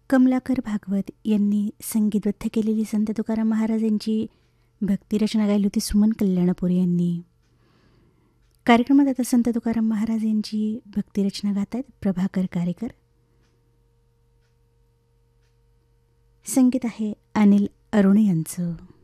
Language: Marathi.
कमलाकर भागवत यांनी संगीतबद्ध केलेली संत तुकाराम महाराज यांची भक्तिरचना गायली होती सुमन कल्याणपूर यांनी. कार्यक्रमात आता संत तुकाराम महाराज यांची भक्तिरचना गात आहेत प्रभाकर कारेकर. संगीत आहे अनिल अरुणे यांचं.